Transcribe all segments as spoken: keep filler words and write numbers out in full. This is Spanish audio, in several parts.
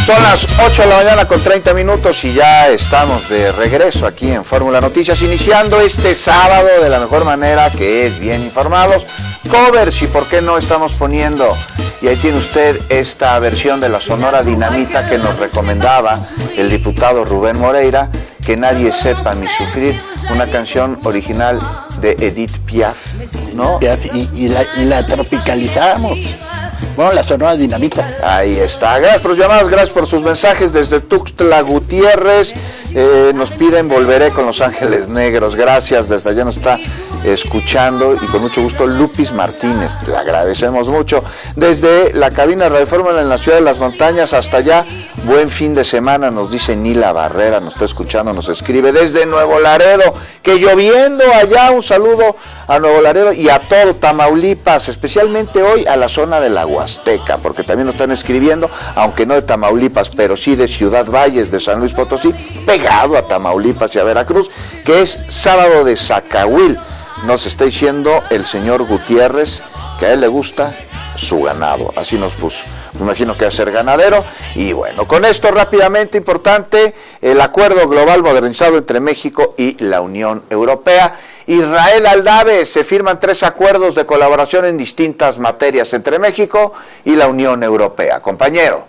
Son las ocho de la mañana con treinta minutos y ya estamos de regreso aquí en Fórmula Noticias, iniciando este sábado de la mejor manera, que es bien informados. Covers, y por qué no estamos poniendo, y ahí tiene usted esta versión de la Sonora Dinamita que nos recomendaba el diputado Rubén Moreira, Que nadie sepa mi sufrir, una canción original de Edith Piaf, ¿no? Piaf, y, y, la, y la tropicalizamos. Bueno, la Sonora Dinamita. Ahí está. Gracias por sus llamadas, gracias por sus mensajes desde Tuxtla Gutiérrez. Eh, nos piden Volveré con Los Ángeles Negros. Gracias, desde allá nos está escuchando y con mucho gusto Lupis Martínez. Le agradecemos mucho. Desde la cabina de Radio Fórmula en la ciudad de las montañas hasta allá, buen fin de semana, nos dice Nila Barrera, nos está escuchando, nos escribe desde Nuevo Laredo, que lloviendo allá. Un saludo a Nuevo Laredo y a todo Tamaulipas, especialmente hoy a la zona de la Huasteca, porque también nos están escribiendo, aunque no de Tamaulipas, pero sí de Ciudad Valles, de San Luis Potosí, pegado a Tamaulipas y a Veracruz, que es sábado de Zacahuil. Nos está diciendo el señor Gutiérrez que a él le gusta su ganado, así nos puso. Me imagino que va a ser ganadero. Y bueno, con esto rápidamente, importante, el acuerdo global modernizado entre México y la Unión Europea. Israel Aldave, se firman tres acuerdos de colaboración en distintas materias entre México y la Unión Europea. Compañero.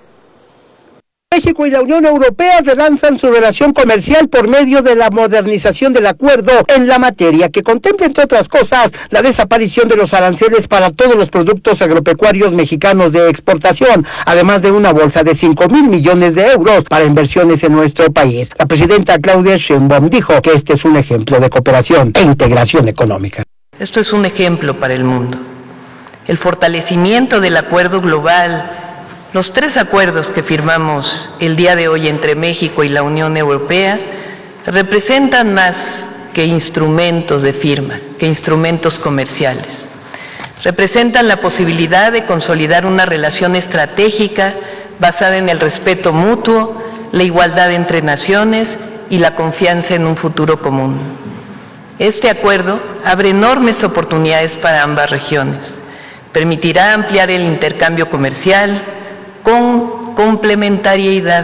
México y la Unión Europea relanzan su relación comercial por medio de la modernización del acuerdo en la materia, que contempla, entre otras cosas, la desaparición de los aranceles para todos los productos agropecuarios mexicanos de exportación, además de una bolsa de cinco mil millones de euros para inversiones en nuestro país. La presidenta Claudia Sheinbaum dijo que este es un ejemplo de cooperación e integración económica. Esto es un ejemplo para el mundo. El fortalecimiento del acuerdo global. Los tres acuerdos que firmamos el día de hoy entre México y la Unión Europea representan más que instrumentos de firma, que instrumentos comerciales. Representan la posibilidad de consolidar una relación estratégica basada en el respeto mutuo, la igualdad entre naciones y la confianza en un futuro común. Este acuerdo abre enormes oportunidades para ambas regiones. Permitirá ampliar el intercambio comercial con complementariedad,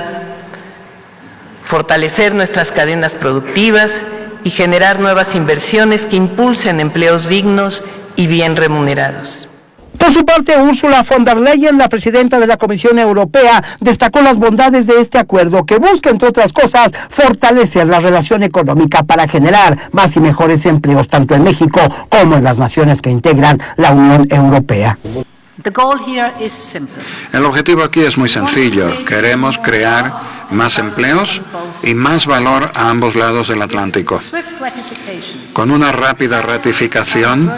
fortalecer nuestras cadenas productivas y generar nuevas inversiones que impulsen empleos dignos y bien remunerados. Por su parte, Ursula von der Leyen, la presidenta de la Comisión Europea, destacó las bondades de este acuerdo, que busca, entre otras cosas, fortalecer la relación económica para generar más y mejores empleos tanto en México como en las naciones que integran la Unión Europea. El objetivo aquí es muy sencillo. Queremos crear más empleos y más valor a ambos lados del Atlántico. Con una rápida ratificación,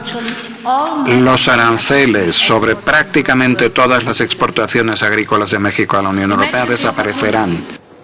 los aranceles sobre prácticamente todas las exportaciones agrícolas de México a la Unión Europea desaparecerán.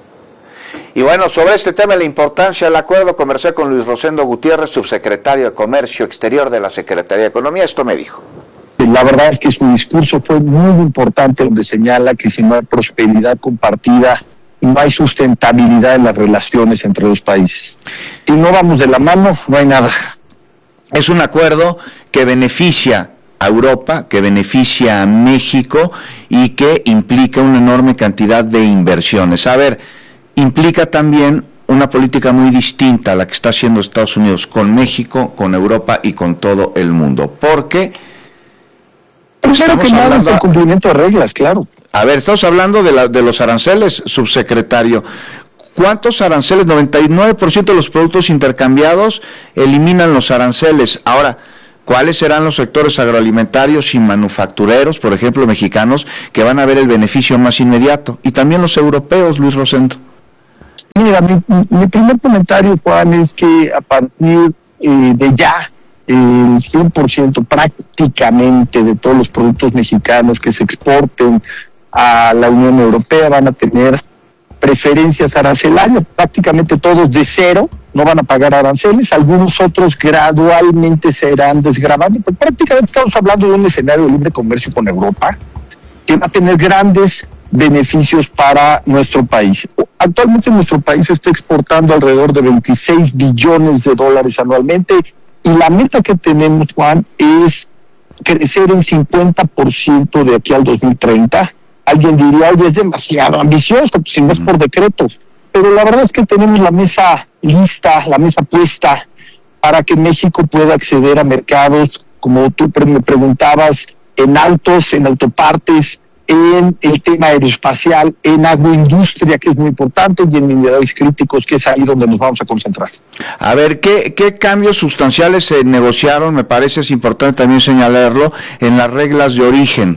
Y bueno, sobre este tema, la importancia del acuerdo, conversé con Luis Rosendo Gutiérrez, subsecretario de Comercio Exterior de la Secretaría de Economía. Esto me dijo. La verdad es que su discurso fue muy importante, donde señala que si no hay prosperidad compartida, no hay sustentabilidad en las relaciones entre los países. Si no vamos de la mano, no hay nada. Es un acuerdo que beneficia a Europa, que beneficia a México y que implica una enorme cantidad de inversiones. A ver, implica también una política muy distinta a la que está haciendo Estados Unidos con México, con Europa y con todo el mundo. Porque Primero que nada es el cumplimiento de reglas, claro. A ver, estamos hablando de, la, de los aranceles, subsecretario. ¿Cuántos aranceles? noventa y nueve por ciento de los productos intercambiados eliminan los aranceles. Ahora, ¿cuáles serán los sectores agroalimentarios y manufactureros, por ejemplo, mexicanos, que van a ver el beneficio más inmediato? Y también los europeos, Luis Rosendo. Mira, mi, mi primer comentario, Juan, es que a partir eh, de ya, el cien por ciento prácticamente de todos los productos mexicanos que se exporten a la Unión Europea van a tener preferencias arancelarias, prácticamente todos de cero, no van a pagar aranceles, algunos otros gradualmente serán desgravados, pero prácticamente estamos hablando de un escenario de libre comercio con Europa que va a tener grandes beneficios para nuestro país. Actualmente nuestro país está exportando alrededor de veintiséis billones de dólares anualmente, y la meta que tenemos, Juan, es crecer en cincuenta por ciento de aquí al dos mil treinta alguien diría, oye, es demasiado ambicioso, pues si no es por decreto. Pero la verdad es que tenemos la mesa lista, la mesa puesta para que México pueda acceder a mercados, como tú me preguntabas, en autos, en autopartes, en el tema aeroespacial, en agroindustria, que es muy importante, y en minerales críticos, que es ahí donde nos vamos a concentrar. A ver, ¿qué, qué cambios sustanciales se negociaron? Me parece es importante también señalarlo, en las reglas de origen.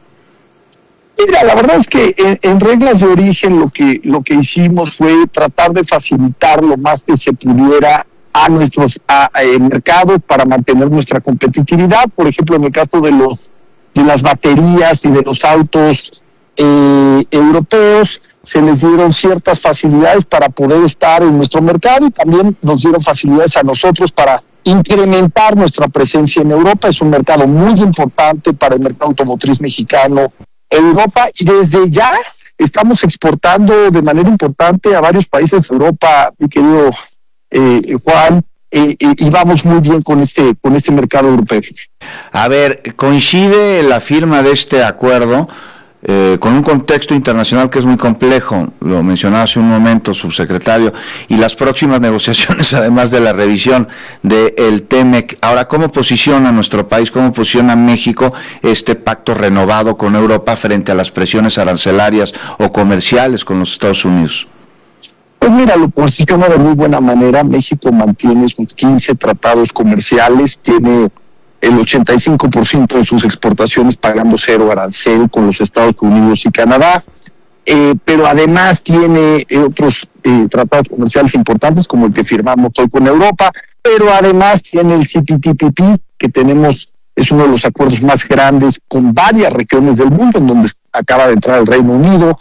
Mira, la verdad es que en, en reglas de origen lo que lo que hicimos fue tratar de facilitar lo más que se pudiera a nuestros a, a, a mercados para mantener nuestra competitividad. Por ejemplo, en el caso de los de las baterías y de los autos eh, europeos, se les dieron ciertas facilidades para poder estar en nuestro mercado, y también nos dieron facilidades a nosotros para incrementar nuestra presencia en Europa. Es un mercado muy importante para el mercado automotriz mexicano en Europa, y desde ya estamos exportando de manera importante a varios países de Europa, mi querido eh, Juan, eh, eh, y vamos muy bien con este con este mercado europeo. A ver, coincide la firma de este acuerdo eh, con un contexto internacional que es muy complejo, lo mencionaba hace un momento, subsecretario, y las próximas negociaciones, además de la revisión del T M E C. Ahora, ¿cómo posiciona nuestro país, cómo posiciona México este pacto renovado con Europa frente a las presiones arancelarias o comerciales con los Estados Unidos? Pues mira, lo posiciona de muy buena manera. México mantiene sus quince tratados comerciales, tiene el ochenta y cinco por ciento de sus exportaciones pagando cero arancel con los Estados Unidos y Canadá, eh, pero además tiene eh, otros eh, tratados comerciales importantes como el que firmamos hoy con Europa, pero además tiene el C P T P P, que tenemos, es uno de los acuerdos más grandes con varias regiones del mundo, en donde acaba de entrar el Reino Unido,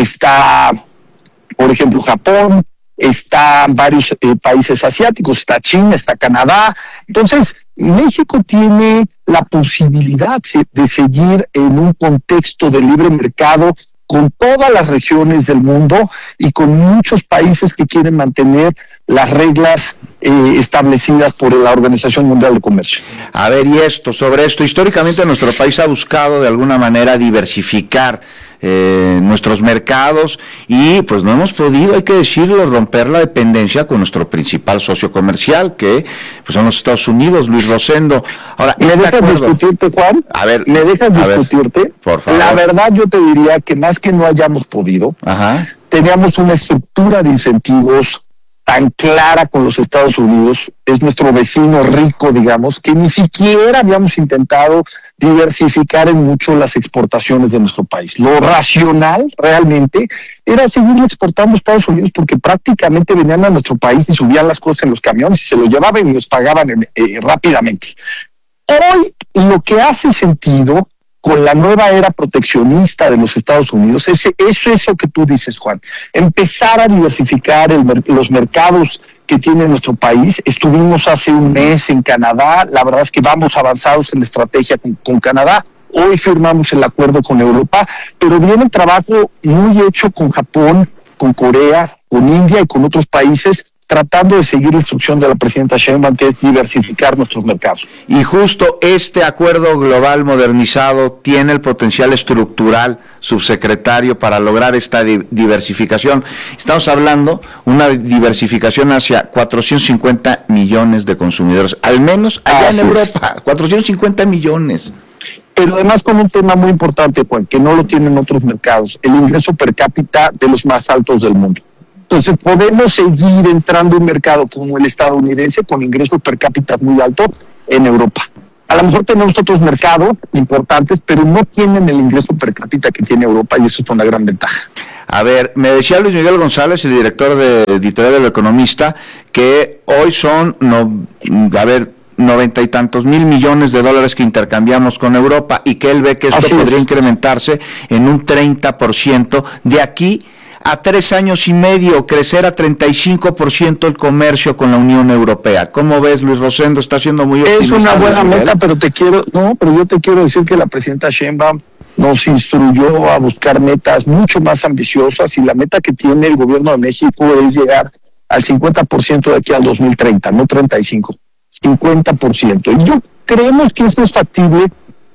está, por ejemplo, Japón, están varios eh, países asiáticos, está China, está Canadá. Entonces, México tiene la posibilidad de seguir en un contexto de libre mercado con todas las regiones del mundo y con muchos países que quieren mantener las reglas eh, establecidas por la Organización Mundial de Comercio. A ver, y esto, sobre esto, históricamente nuestro país ha buscado de alguna manera diversificar eh, nuestros mercados y pues no hemos podido, hay que decirlo, romper la dependencia con nuestro principal socio comercial, que pues son los Estados Unidos. Luis Rosendo. Ahora, ¿me dejas acuerdo? discutirte, Juan? A ver, ¿me dejas discutirte? Ver, por favor. La verdad, yo te diría que más que no hayamos podido, Ajá. teníamos una estructura de incentivos tan clara con los Estados Unidos, es nuestro vecino rico, digamos, que ni siquiera habíamos intentado diversificar en mucho las exportaciones de nuestro país. Lo racional realmente era seguir exportando a Estados Unidos, porque prácticamente venían a nuestro país y subían las cosas en los camiones y se lo llevaban y los pagaban eh, rápidamente. Hoy lo que hace sentido con la nueva era proteccionista de los Estados Unidos, es, es eso que tú dices, Juan, empezar a diversificar el, los mercados que tiene nuestro país. Estuvimos hace un mes en Canadá, la verdad es que vamos avanzados en la estrategia con, con Canadá, hoy firmamos el acuerdo con Europa, pero viene un trabajo muy hecho con Japón, con Corea, con India y con otros países, tratando de seguir la instrucción de la presidenta Sheinbaum, que es diversificar nuestros mercados. Y justo este acuerdo global modernizado tiene el potencial estructural, subsecretario, para lograr esta di- diversificación. Estamos hablando una diversificación hacia cuatrocientos cincuenta millones de consumidores, al menos allá Así en Europa, es. cuatrocientos cincuenta millones. Pero además con un tema muy importante, Juan, que no lo tienen otros mercados, el ingreso per cápita de los más altos del mundo. Entonces podemos seguir entrando en un mercado como el estadounidense con ingresos per cápita muy altos en Europa. A lo mejor tenemos otros mercados importantes, pero no tienen el ingreso per cápita que tiene Europa, y eso es una gran ventaja. A ver, me decía Luis Miguel González, el director de editorial del Economista, que hoy son, no, a ver, noventa y tantos mil millones de dólares que intercambiamos con Europa, y que él ve que esto Así podría es. incrementarse en un treinta por ciento de aquí a tres años y medio, crecer a treinta y cinco por ciento el comercio con la Unión Europea. ¿Cómo ves, Luis Rosendo? Está siendo muy optimista. Es una buena meta, pero te quiero, no, pero yo te quiero decir que la presidenta Sheinbaum nos instruyó a buscar metas mucho más ambiciosas, y la meta que tiene el gobierno de México es llegar al cincuenta por ciento de aquí al dos mil treinta, no treinta y cinco, cincuenta por ciento. Y yo creemos que esto es factible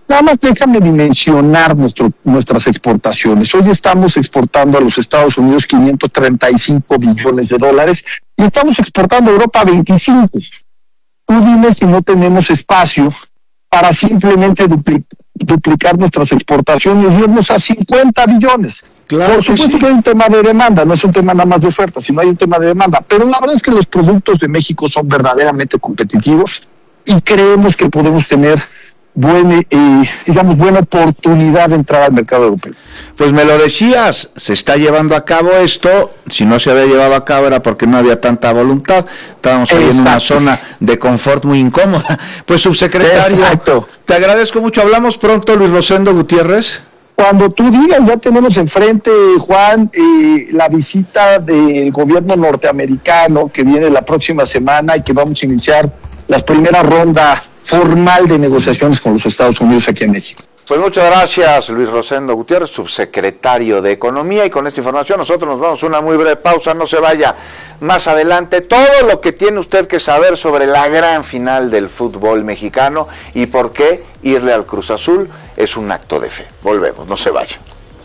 Nada más déjame dimensionar nuestro, nuestras exportaciones. Hoy estamos exportando a los Estados Unidos quinientos treinta y cinco billones de dólares y estamos exportando a Europa veinticinco. Tú dime si no tenemos espacio para simplemente dupli- duplicar nuestras exportaciones y irnos a cincuenta billones. Claro. Por supuesto que, sí, que hay un tema de demanda, no es un tema nada más de oferta, sino hay un tema de demanda. Pero la verdad es que los productos de México son verdaderamente competitivos y creemos que podemos tener buena, eh, digamos, buena oportunidad de entrar al mercado europeo. Pues me lo decías, se está llevando a cabo esto. Si no se había llevado a cabo era porque no había tanta voluntad. Estábamos ahí en una zona de confort muy incómoda. Pues, subsecretario, exacto, te agradezco mucho. Hablamos pronto, Luis Rosendo Gutiérrez. Cuando tú digas, ya tenemos enfrente, Juan, eh, la visita del gobierno norteamericano que viene la próxima semana y que vamos a iniciar la primera ronda formal de negociaciones con los Estados Unidos aquí en México. Pues muchas gracias, Luis Rosendo Gutiérrez, subsecretario de Economía, y con esta información nosotros nos vamos a una muy breve pausa. No se vaya. Más adelante todo lo que tiene usted que saber sobre la gran final del fútbol mexicano y por qué irle al Cruz Azul es un acto de fe. Volvemos, no se vaya.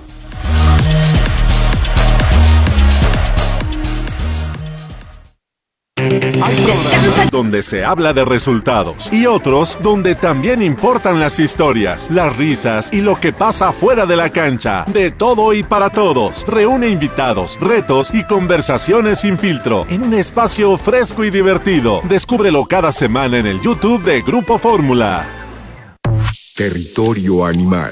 Hay programas donde se habla de resultados y otros donde también importan las historias, las risas y lo que pasa fuera de la cancha. De todo y para todos. Reúne invitados, retos y conversaciones sin filtro en un espacio fresco y divertido. Descúbrelo cada semana en el YouTube de Grupo Fórmula. Territorio Animal.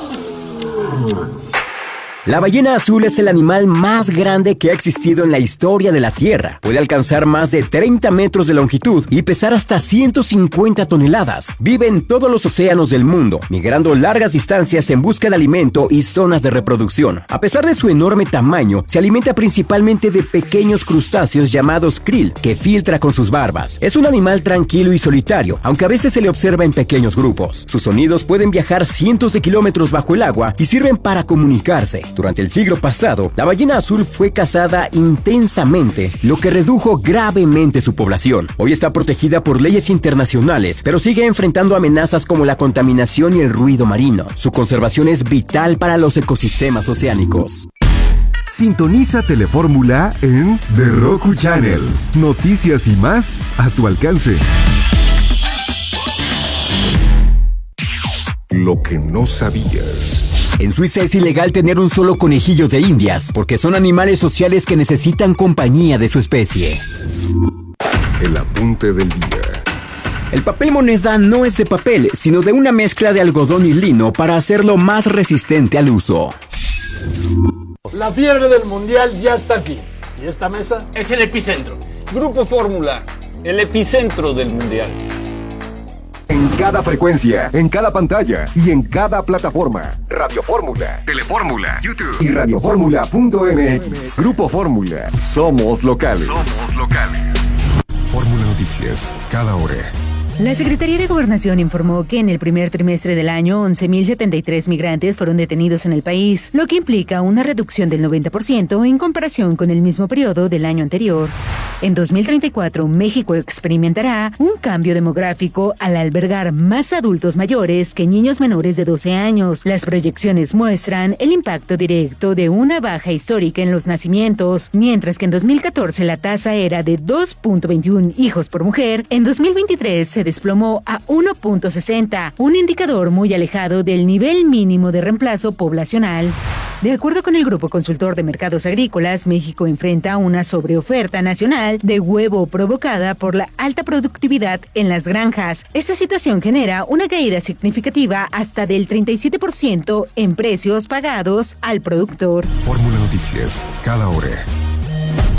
La ballena azul es el animal más grande que ha existido en la historia de la Tierra. Puede alcanzar más de treinta metros de longitud y pesar hasta ciento cincuenta toneladas. Vive en todos los océanos del mundo, migrando largas distancias en busca de alimento y zonas de reproducción. A pesar de su enorme tamaño, se alimenta principalmente de pequeños crustáceos llamados krill, que filtra con sus barbas. Es un animal tranquilo y solitario, aunque a veces se le observa en pequeños grupos. Sus sonidos pueden viajar cientos de kilómetros bajo el agua y sirven para comunicarse. Durante el siglo pasado, la ballena azul fue cazada intensamente, lo que redujo gravemente su población. Hoy está protegida por leyes internacionales, pero sigue enfrentando amenazas como la contaminación y el ruido marino. Su conservación es vital para los ecosistemas oceánicos. Sintoniza Telefórmula en The Roku Channel. Noticias y más a tu alcance. Lo que no sabías. En Suiza es ilegal tener un solo conejillo de indias, porque son animales sociales que necesitan compañía de su especie. El apunte del día. El papel moneda no es de papel, sino de una mezcla de algodón y lino para hacerlo más resistente al uso. La fiebre del mundial ya está aquí. ¿Y esta mesa? Es el epicentro. Grupo Fórmula, el epicentro del mundial. En cada frecuencia, en cada pantalla y en cada plataforma. Radio Fórmula, Telefórmula, YouTube y radio fórmula punto m x. Grupo Fórmula. Somos locales. Somos locales. Fórmula Noticias, cada hora. La Secretaría de Gobernación informó que en el primer trimestre del año once mil setenta y tres migrantes fueron detenidos en el país, lo que implica una reducción del noventa por ciento en comparación con el mismo periodo del año anterior. En dos mil treinta y cuatro, México experimentará un cambio demográfico al albergar más adultos mayores que niños menores de doce años. Las proyecciones muestran el impacto directo de una baja histórica en los nacimientos, mientras que en dos mil catorce la tasa era de dos punto veintiuno hijos por mujer, en dos mil veintitrés se desplomó a uno punto sesenta, un indicador muy alejado del nivel mínimo de reemplazo poblacional. De acuerdo con el Grupo Consultor de Mercados Agrícolas, México enfrenta una sobreoferta nacional de huevo provocada por la alta productividad en las granjas. Esta situación genera una caída significativa hasta del treinta y siete por ciento en precios pagados al productor. Fórmula Noticias, cada hora.